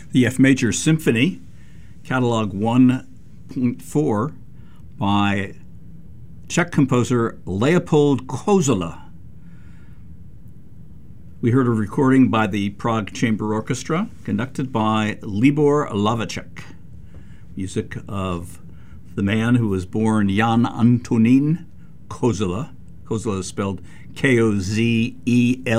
The F Major Symphony, Catalog 1.4 by Czech composer Leopold Kozola. We heard a recording by the Prague Chamber Orchestra, conducted by Libor Lavacek. Music of the man who was born Jan Antonín Kozola. Kozola is spelled Kozela.